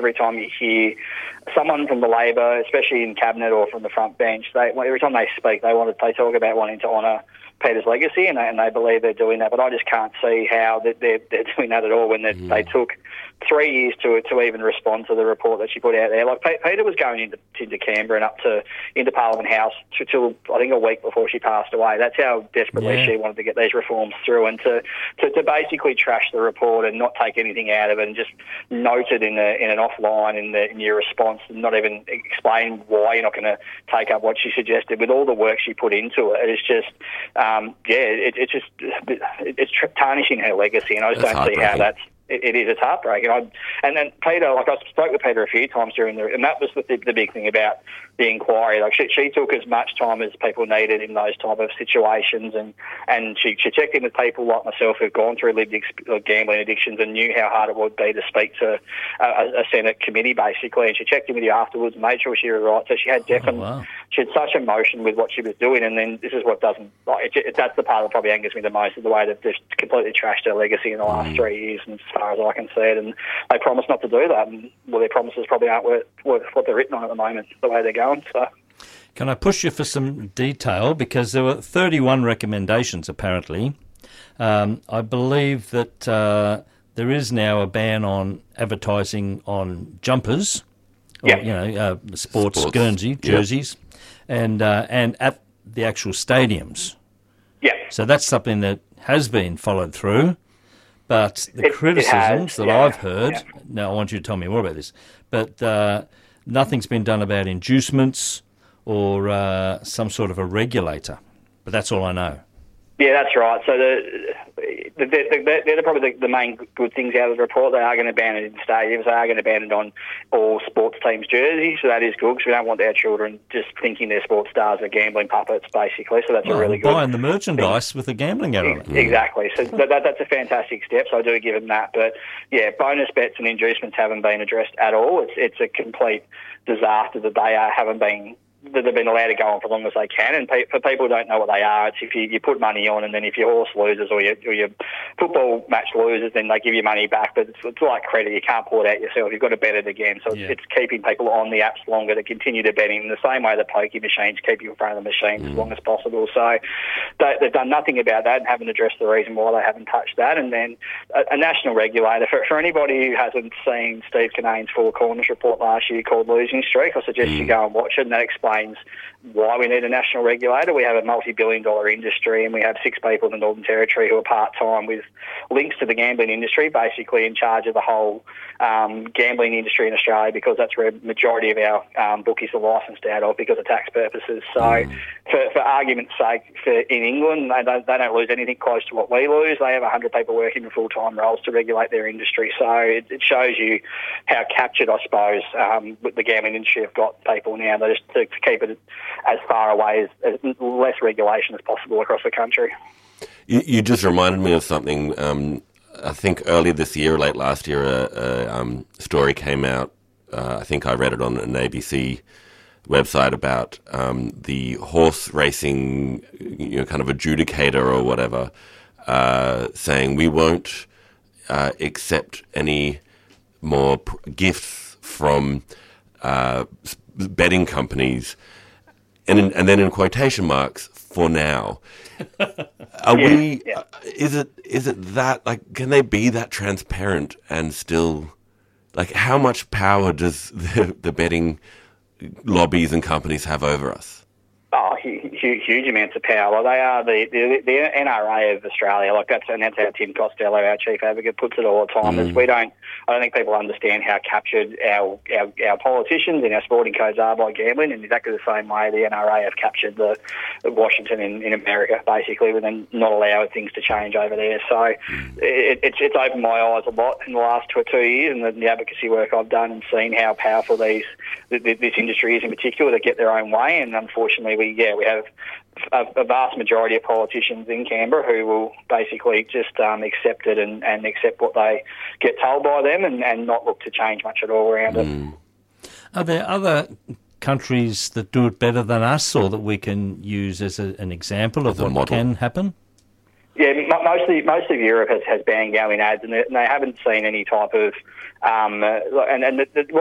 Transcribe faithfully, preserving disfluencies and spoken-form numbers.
every time you hear someone from the Labor, especially in cabinet or from the front bench, they every time they speak, they want to, they talk about wanting to honour Peter's legacy, and they, and they believe they're doing that. But I just can't see how they're, they're, they're doing that at all when they, mm. they took three years to to even respond to the report that she put out there. Like, Peter was going into, into Canberra and up to into Parliament House till, I think, a week before she passed away. That's how desperately yeah. she wanted to get these reforms through, and to, to, to basically trash the report and not take anything out of it and just note it in, a, in an offline in, the, in your response and not even explain why you're not going to take up what she suggested with all the work she put into it. It's just, um, yeah, it, it's just, it's tarnishing her legacy, and I just that's don't see how that's, It, it is. It's heartbreaking. I, and then Peter, like I spoke with Peter a few times during the, and that was the, the big thing about the inquiry. Like she, she took as much time as people needed in those type of situations, and, and she, she checked in with people like myself who've gone through lived ex- gambling addictions and knew how hard it would be to speak to a, a Senate committee, basically. And she checked in with you afterwards and made sure she was right. So she had definitely, oh, wow. she had such emotion with what she was doing. And then this is what doesn't, like, it, it, that's the part that probably angers me the most, is the way they've just completely trashed her legacy in the last mm. three years. And as far as I can see it, and they promise not to do that, and well, their promises probably aren't worth, worth what they're written on at the moment, the way they're going. So, can I push you for some detail, because there were thirty-one recommendations apparently. Um, I believe that uh, there is now a ban on advertising on jumpers, or, yeah. you know, uh, sports, sports Guernsey jerseys, yep. and uh, and at the actual stadiums. Yeah. So that's something that has been followed through. But the it, criticisms it that yeah, I've heard, yeah. now I want you to tell me more about this, but uh, nothing's been done about inducements or uh, some sort of a regulator. But that's all I know. Yeah, that's right. So the, the, the, they're probably the, the main good things out of the report. They are going to ban it in stadiums. They are going to ban it on all sports teams' jerseys. So that is good, because we don't want our children just thinking they're sports stars are gambling puppets, basically. So that's well, a really good buying the merchandise thing with the gambling ad on it. Exactly. So that, that, that's a fantastic step. So I do give them that. But yeah, bonus bets and inducements haven't been addressed at all. It's it's a complete disaster that they are, haven't been. That they've been allowed to go on for as long as they can, and pe- for people who don't know what they are, it's if you, you put money on, and then if your horse loses or your, or your football match loses, then they give you money back. But it's, it's like credit; you can't pull it out yourself. You've got to bet it again. So yeah. it's, it's keeping people on the apps longer to continue to betting, in the same way the pokie machines keep you in front of the machines mm. as long as possible. So they, they've done nothing about that and haven't addressed the reason why they haven't touched that. And then a, a national regulator, for, for anybody who hasn't seen Steve Kinnane's Four Corners report last year called Losing Streak, I suggest mm. you go and watch it, and that explains why we need a national regulator. We have a multi-billion dollar industry, and we have six people in the Northern Territory who are part-time with links to the gambling industry, basically in charge of the whole um, gambling industry in Australia, because that's where the majority of our um, bookies are licensed out of because of tax purposes. So mm. for, for argument's sake, for, in England, they don't, they don't lose anything close to what we lose. They have one hundred people working in full-time roles to regulate their industry. So it, it shows you how captured, I suppose, um, with the gambling industry have got people now. They just to, to keep it as far away as, as less regulation as possible across the country. You, you just reminded me of something. Um, I think earlier this year, late last year, a, a um, story came out. Uh, I think I read it on an A B C website about um, the horse racing, you know, kind of adjudicator or whatever, uh, saying we won't uh, accept any more p- gifts from uh, betting companies. And in, and then in quotation marks, for now. Are yeah, we, yeah. Uh, is it, is it that, like, can they be that transparent and still, like, how much power does the, the betting lobbies and companies have over us? Oh, huge, huge amounts of power. They are the, the, the N R A of Australia. Like that's, and that's how Tim Costello, our chief advocate, puts it all the time. Mm. Is we don't, I don't think people understand how captured our, our our politicians and our sporting codes are by gambling, in exactly the same way the N R A have captured the, the Washington in, in America, basically, and then not allowing things to change over there. So mm. it, it's it's opened my eyes a lot in the last two, two years, and the, the advocacy work I've done, and seen how powerful these this industry is in particular to get their own way. And unfortunately, we yeah we have a, a vast majority of politicians in Canberra who will basically just um, accept it and, and accept what they get told by them, and, and not look to change much at all around mm. it. Are there other countries that do it better than us, or that we can use as a, an example of what model. Can happen? Yeah, mostly most of Europe has, has banned gambling ads, and they, and they haven't seen any type of Um, and and the, the,